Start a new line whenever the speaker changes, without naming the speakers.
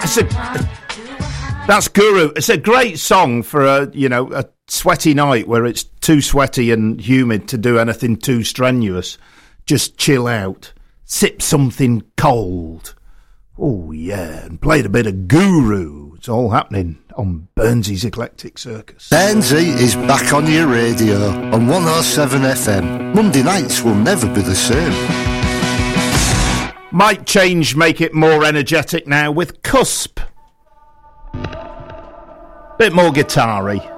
That's Guru. It's a great song for a sweaty night where it's too sweaty and humid to do anything too strenuous. Just chill out, sip something cold. Oh yeah, and played a bit of Guru. It's all happening on Burnsy's Eclectic Circus.
Burnsy is back on your radio on 107 FM. Monday nights will never be the same.
Might change, make it more energetic now with Cusp. Bit more guitar-y.